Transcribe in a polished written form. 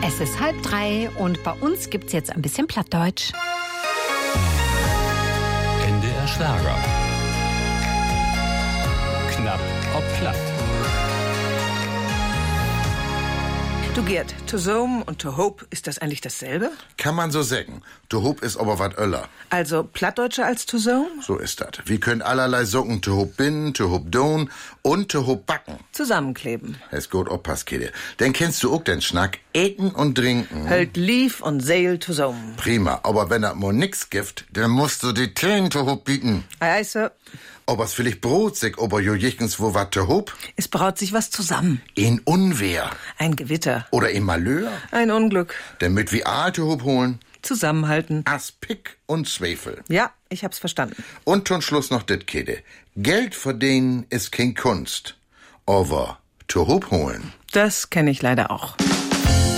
Es ist 2:30 und bei uns gibt's jetzt ein bisschen Plattdeutsch. NDR Schlager. Knapp ob Platt. Du Gerd, to Zoom und to Hope, ist das eigentlich dasselbe? Kann man so sagen. To Hope ist aber wat öller. Also plattdeutscher als to Zoom? So ist das. Wir können allerlei Socken to Hope binnen, to Hope don und to Hope backen. Zusammenkleben. Es gut oppass, Kede. Denn kennst du auch den Schnack? Eten und trinken. Hält lief und Seel to Zoom. Prima, aber wenn er mal nix gibt, dann musst du die Tränen to Hope bieten. Ei, Sir. Ob es vielleicht Brot sich, ob er jo jichens wo wat to Hope? Es braut sich was zusammen. In Unwehr. Ein Gewitter. Oder in Malheur. Ein Unglück. Damit wir Aal to Hope holen. Zusammenhalten. As Pick und Zweifel. Ja, ich hab's verstanden. Und zum Schluss noch dit, Kede. Geld verdienen ist kein Kunst. Aber to Hope holen. Das kenne ich leider auch.